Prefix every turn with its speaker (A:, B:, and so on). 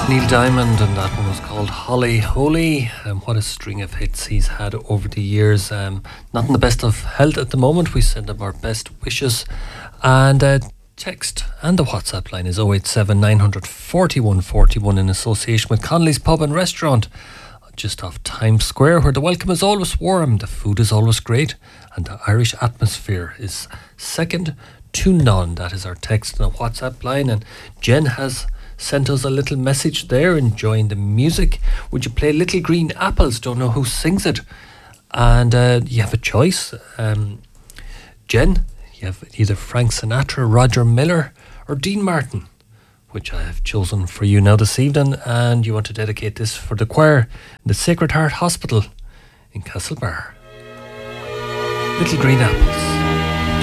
A: Neil Diamond, and that one was called Holly Holy. What a string of hits he's had over the years. Not in the best of health at the moment. We send him our best wishes. And text and the WhatsApp line is 087 900 4141 in association with Connolly's Pub and Restaurant, just off Times Square, where the welcome is always warm, the food is always great, and the Irish atmosphere is second to none. That is our text and a WhatsApp line. And Jen has sent us a little message there, enjoying the music. Would you play Little Green Apples? Don't know who sings it. And you have a choice. Jen, you have either Frank Sinatra, Roger Miller, or Dean Martin, which I have chosen for you now this evening. And you want to dedicate this for the choir in the Sacred Heart Hospital in Castlebar. Little Green Apples.